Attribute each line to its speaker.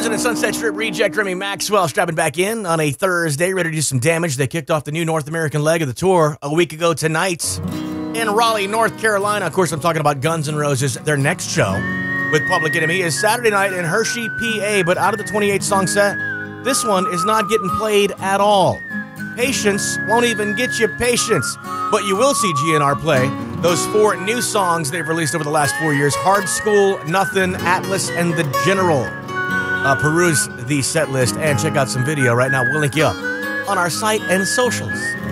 Speaker 1: Resident Sunset Strip reject Remy Maxwell strapping back in on a Thursday, ready to do some damage. They kicked off the new North American leg of the tour a week ago tonight in Raleigh, North Carolina. Of course, I'm talking about Guns N' Roses. Their next show with Public Enemy is Saturday night in Hershey, PA. But out of the 28-song set, this one is not getting played at all. Patience won't even get you patience. But you will see GNR play those 4 new songs they've released over the last 4 years: Hard School, Nothing, Atlas, and The General. Peruse the set list and check out some video right now. We'll link you up on our site and socials.